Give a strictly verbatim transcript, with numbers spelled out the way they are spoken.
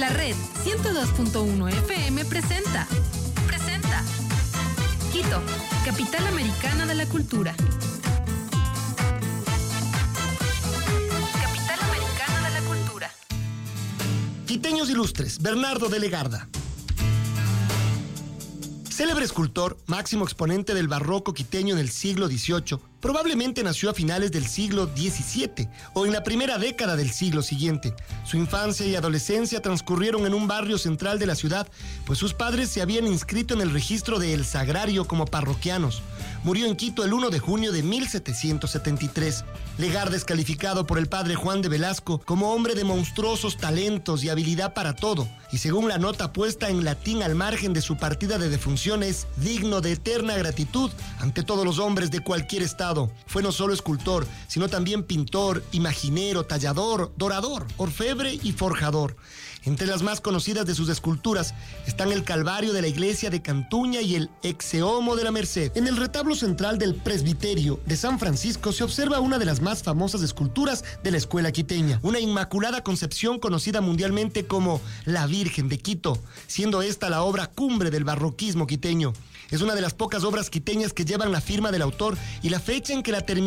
La red ciento dos punto uno F M presenta. Presenta. Quito, capital americana de la cultura. Capital americana de la cultura. Quiteños ilustres, Bernardo de Legarda. Célebre escultor, máximo exponente del barroco quiteño en el siglo dieciocho, probablemente nació a finales del siglo diecisiete o en la primera década del siglo siguiente. Su infancia y adolescencia transcurrieron en un barrio central de la ciudad, pues sus padres se habían inscrito en el registro de El Sagrario como parroquianos. Murió en Quito el primero de junio de mil setecientos setenta y tres. Legarda es calificado por el padre Juan de Velasco como hombre de monstruosos talentos y habilidad para todo, y según la nota puesta en latín al margen de su partida de defunción, es digno de eterna gratitud ante todos los hombres de cualquier estado. Fue no solo escultor, sino también pintor, imaginero, tallador, dorador, orfebre y forjador. Entre las más conocidas de sus esculturas están el Calvario de la iglesia de Cantuña y el Exeomo de la Merced. En el retablo central del presbiterio de San Francisco se observa una de las más famosas esculturas de la escuela quiteña, una Inmaculada Concepción conocida mundialmente como la Virgen de Quito, siendo esta la obra cumbre del barroquismo quiteño. Es una de las pocas obras quiteñas que llevan la firma del autor y la fecha en que la terminó.